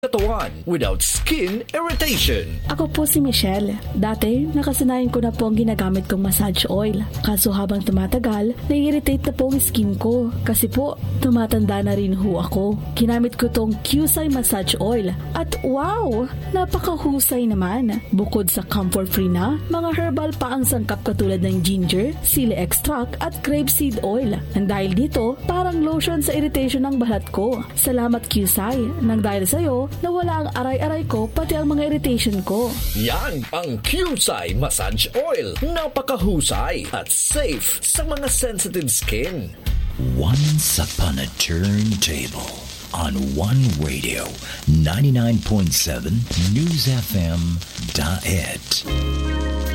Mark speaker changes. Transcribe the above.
Speaker 1: katawan without skin irritation.
Speaker 2: Ako po si Michelle. Dati, nakasanayan ko na po ang ginagamit kong massage oil. Kaso habang tumatagal, nai-irritate na po ang skin ko. Kasi po, tumatanda na rin ho ako. Ginamit ko tong QSI massage oil. At wow! Napakahusay naman. Bukod sa comfort-free na, mga herbal pa ang sangkap katulad ng ginger, sili extract at grapeseed oil. Nang dahil dito, parang lotion sa irritation ng balat ko. Salamat QSI. Nang dahil sa'yo, nawala ang aray-aray ko pati ang mga irritation ko.
Speaker 1: Yan ang QSI Massage Oil. Napakahusay at safe sa mga sensitive skin.
Speaker 3: Once upon a turntable on One Radio 99.7 News FM. It.